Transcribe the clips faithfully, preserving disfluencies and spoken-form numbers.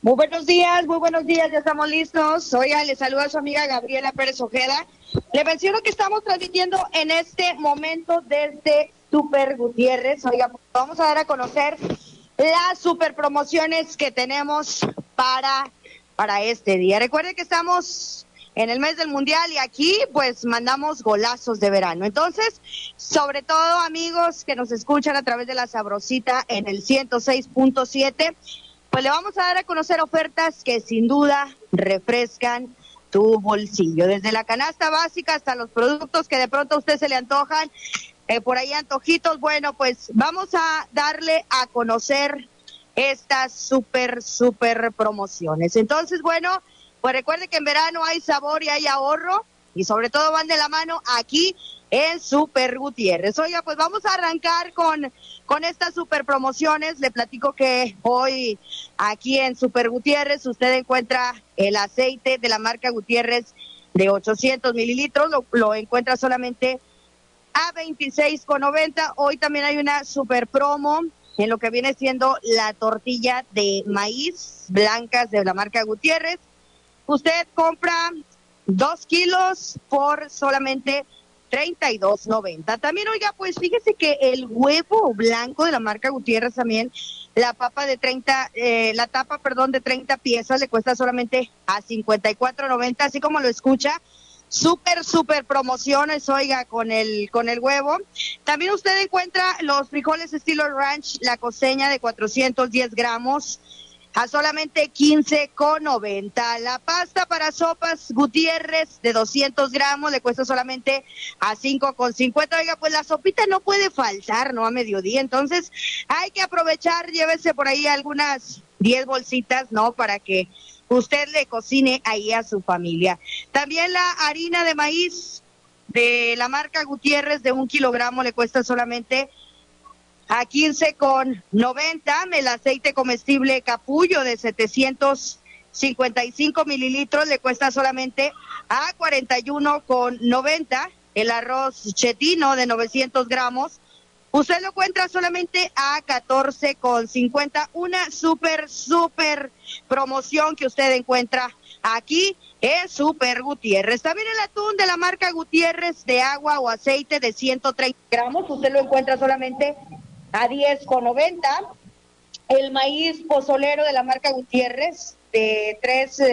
Muy buenos días, muy buenos días, ya estamos listos. Oiga, le saluda a su amiga Gabriela Pérez Ojeda. Le menciono que estamos transmitiendo en este momento desde Super Gutiérrez. Oiga, vamos a dar a conocer las super promociones que tenemos para, para este día. Recuerde que estamos en el mes del Mundial y aquí pues mandamos golazos de verano. Entonces, sobre todo amigos que nos escuchan a través de la Sabrosita en el ciento seis punto siete, pues le vamos a dar a conocer ofertas que sin duda refrescan tu bolsillo, desde la canasta básica hasta los productos que de pronto a usted se le antojan, eh, por ahí antojitos. Bueno, pues vamos a darle a conocer estas súper, súper promociones. Entonces, bueno, pues recuerde que en verano hay sabor y hay ahorro, y sobre todo van de la mano aquí en Super Gutiérrez. Oiga, pues vamos a arrancar con, con estas super promociones. Le platico que hoy aquí en Super Gutiérrez usted encuentra el aceite de la marca Gutiérrez de ochocientos mililitros, lo, lo encuentra solamente a veintiséis con noventa. Hoy también hay una super promo en lo que viene siendo la tortilla de maíz blancas de la marca Gutiérrez. Usted compra dos kilos por solamente treinta y dos noventa. También, oiga, pues fíjese que el huevo blanco de la marca Gutiérrez también, la papa de treinta, eh, la tapa, perdón, de treinta piezas le cuesta solamente a cincuenta y cuatro noventa, así como lo escucha. Súper, súper promociones, oiga, con el, con el huevo. También usted encuentra los frijoles estilo ranch, la coseña de cuatrocientos diez gramos, a solamente quince con noventa. La pasta para sopas Gutiérrez de doscientos gramos le cuesta solamente a cinco con cincuenta. Oiga, pues la sopita no puede faltar, ¿no? A mediodía, entonces hay que aprovechar, llévese por ahí algunas diez bolsitas, ¿no? Para que usted le cocine ahí a su familia. También la harina de maíz de la marca Gutiérrez de un kilogramo le cuesta solamente a quince con noventa. El aceite comestible Capullo de setecientos cincuenta y cinco mililitros le cuesta solamente a cuarenta y uno con noventa. El arroz chetino de novecientos gramos usted lo encuentra solamente a catorce con cincuenta. Una súper, súper promoción que usted encuentra aquí en Super Gutiérrez. También el atún de la marca Gutiérrez de agua o aceite de ciento treinta gramos, usted lo encuentra solamente a diez con noventa. El maíz pozolero de la marca Gutiérrez de tres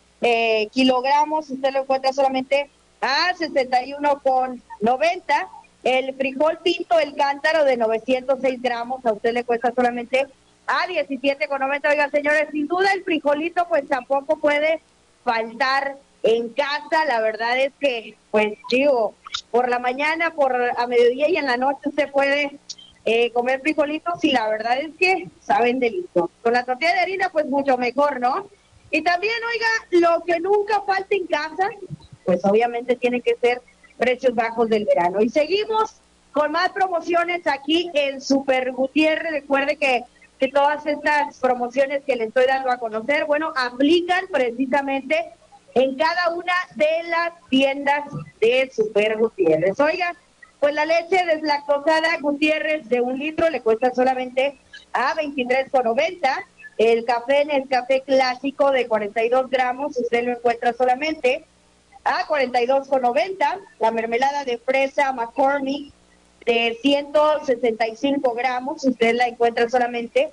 eh, kilogramos, usted lo encuentra solamente a sesenta y uno con noventa. El frijol pinto, el cántaro de novecientos seis gramos, a usted le cuesta solamente a diecisiete con noventa. Oiga, señores, sin duda el frijolito pues tampoco puede faltar en casa. La verdad es que, pues digo, por la mañana, por a mediodía y en la noche usted puede eh, comer frijolitos y la verdad es que saben delicioso. Con la tortilla de harina pues mucho mejor, ¿no? Y también, oiga, lo que nunca falta en casa, pues obviamente tiene que ser precios bajos del verano. Y seguimos con más promociones aquí en Super Gutiérrez. Recuerde que, que todas estas promociones que le estoy dando a conocer, bueno, aplican precisamente en cada una de las tiendas de Super Gutiérrez. Oiga, pues la leche deslactosada Gutiérrez de un litro le cuesta solamente a veintitrés con noventa. El café en el café clásico de cuarenta y dos gramos, usted lo encuentra solamente a cuarenta y dos con noventa. La mermelada de fresa McCormick de ciento sesenta y cinco gramos, usted la encuentra solamente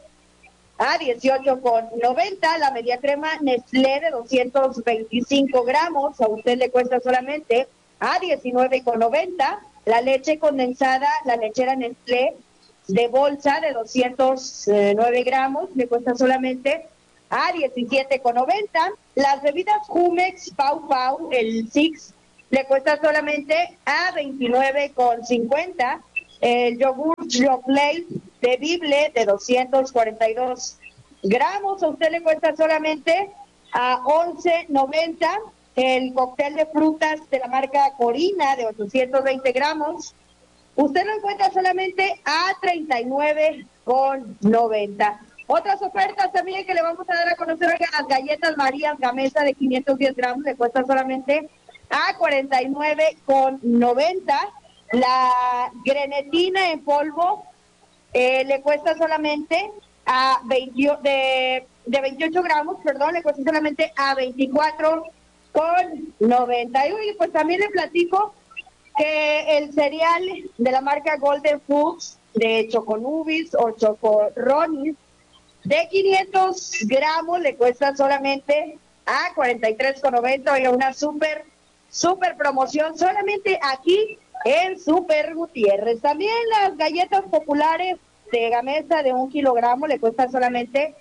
a dieciocho con noventa. La media crema Nestlé de doscientos veinticinco gramos, a usted le cuesta solamente a diecinueve con noventa. La leche condensada, la lechera Nestlé de bolsa de doscientos nueve gramos, le cuesta solamente a diecisiete con noventa. Las bebidas Jumex Pau Pau, el Six, le cuesta solamente a veintinueve con cincuenta. El yogur Yoplait de Bible de doscientos cuarenta y dos gramos, a usted le cuesta solamente a once noventa. El cóctel de frutas de la marca Corina de ochocientos veinte gramos, usted lo encuentra solamente a treinta y nueve con noventa. Otras ofertas también que le vamos a dar a conocer, oiga, las galletas Marías Gamesa de quinientos diez gramos le cuesta solamente a cuarenta y nueve con noventa. La grenetina en polvo eh, le cuesta solamente a veinte, de, de veintiocho gramos, perdón, le cuesta solamente a veinticuatro con noventa. Y pues también le platico que el cereal de la marca Golden Foods de Choconubis o Chocorronis de quinientos gramos le cuesta solamente a cuarenta y tres con noventa. Oiga, una súper, súper promoción solamente aquí en Super Gutiérrez. También las galletas populares de Gamesa de un kilogramo le cuestan solamente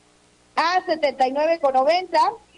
a setenta y nueve con noventa.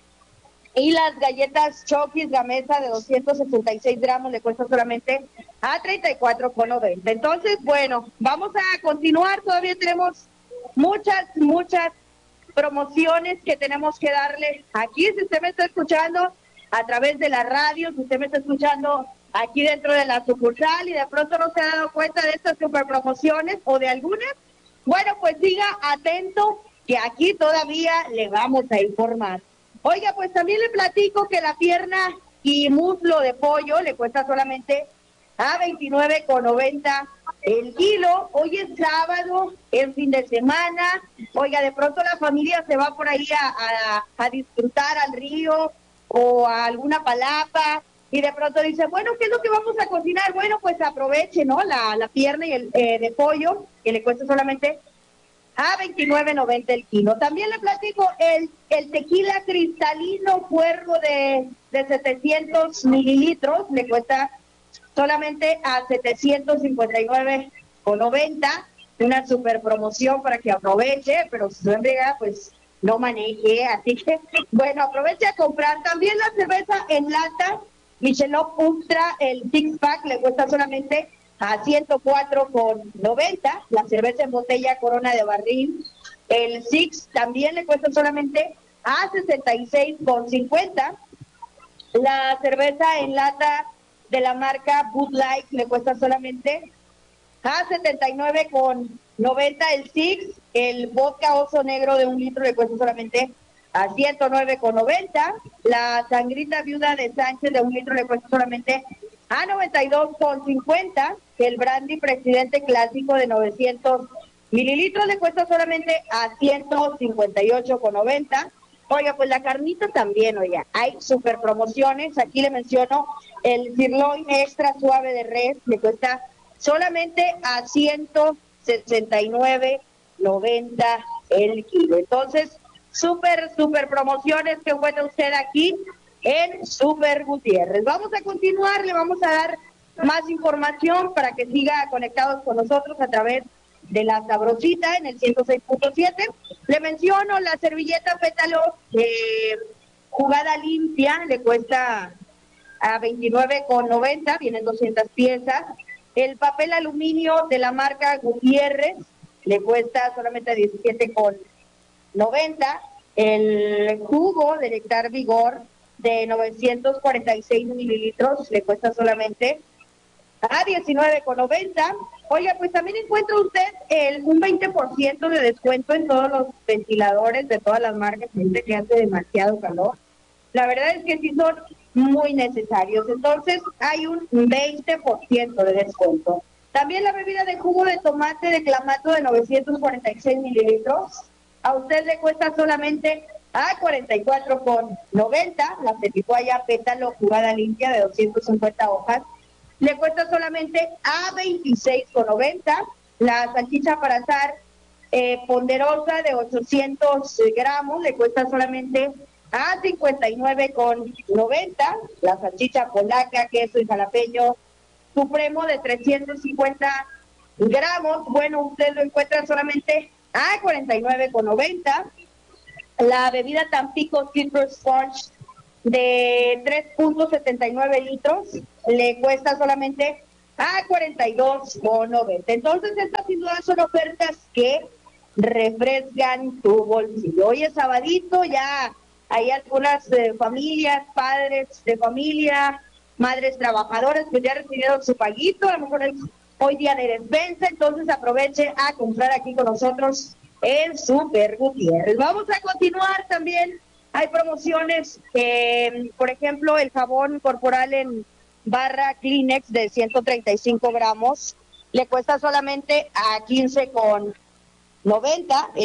Y las galletas Chokis Gamesa de doscientos sesenta y seis gramos le cuesta solamente a treinta y cuatro con noventa. Entonces, bueno, vamos a continuar. Todavía tenemos muchas, muchas promociones que tenemos que darle aquí. Si usted me está escuchando a través de la radio, si usted me está escuchando aquí dentro de la sucursal y de pronto no se ha dado cuenta de estas super promociones o de algunas, bueno, pues siga atento que aquí todavía le vamos a informar. Oiga, pues también le platico que la pierna y muslo de pollo le cuesta solamente a veintinueve con noventa el kilo. Hoy es sábado, es fin de semana. Oiga, de pronto la familia se va por ahí a, a, a disfrutar al río o a alguna palapa y de pronto dice, bueno, ¿qué es lo que vamos a cocinar? Bueno, pues aproveche, ¿no? La, la pierna y el eh, de pollo, que le cuesta solamente a veintinueve noventa el kilo. También le platico el, el tequila cristalino cuervo de, de setecientos mililitros, le cuesta solamente a setecientos cincuenta y nueve con noventa, una super promoción para que aproveche, pero si no embriaga, pues no maneje, así que, bueno, aproveche a comprar. También la cerveza en lata, Michelob Ultra, el six pack, le cuesta solamente a ciento cuatro con noventa, la cerveza en botella Corona de barril, el Six también le cuesta solamente a sesenta y seis con cincuenta, la cerveza en lata de la marca Bud Light le cuesta solamente a setenta y nueve con noventa el Six, el vodka Oso Negro de un litro le cuesta solamente a ciento nueve con noventa, la sangrita viuda de Sánchez de un litro le cuesta solamente a noventa y dos con cincuenta, el brandy presidente clásico de novecientos mililitros le cuesta solamente a ciento cincuenta y ocho con noventa. Oiga, pues la carnita también, oiga, hay super promociones. Aquí le menciono el sirloin extra suave de res, le cuesta solamente a ciento sesenta y nueve noventa el kilo. Entonces, super, super promociones que encuentra usted aquí en Super Gutiérrez. Vamos a continuar, le vamos a dar más información para que siga conectados con nosotros a través de la Sabrosita en el ciento seis punto siete. Le menciono la servilleta pétalo eh, jugada limpia, le cuesta a veintinueve con noventa, vienen doscientas piezas. El papel aluminio de la marca Gutiérrez le cuesta solamente a diecisiete con noventa. El jugo de Nectar Vigor de novecientos cuarenta y seis mililitros le cuesta solamente a diecinueve con noventa. Oiga, pues también encuentra usted el, un veinte por ciento de descuento en todos los ventiladores de todas las marcas, gente que hace demasiado calor. La verdad es que sí son muy necesarios. Entonces hay un veinte por ciento de descuento. También la bebida de jugo de tomate de Clamato de novecientos cuarenta y seis mililitros. A usted le cuesta solamente a cuarenta y cuatro con noventa. La Cepitoalla pétalo jugada limpia de doscientas cincuenta hojas le cuesta solamente a veintiséis con noventa. La salchicha para asar eh, ponderosa de ochocientos gramos le cuesta solamente a cincuenta y nueve con noventa. La salchicha polaca, queso y jalapeño supremo de trescientos cincuenta gramos, bueno, usted lo encuentra solamente a cuarenta y nueve con noventa. La bebida Tampico Citrus Sponge de tres punto setenta y nueve litros le cuesta solamente a cuarenta y dos con noventa. Entonces estas sin duda son ofertas que refrescan tu bolsillo. Hoy es sabadito, ya hay algunas eh, familias, padres de familia, madres trabajadoras que ya recibieron su paguito, a lo mejor es hoy día de despensa, entonces aproveche a comprar aquí con nosotros en Super Gutiérrez. Vamos a continuar también. Hay promociones, eh, por ejemplo, el jabón corporal en barra Kleenex de ciento treinta y cinco gramos le cuesta solamente a quince con noventa.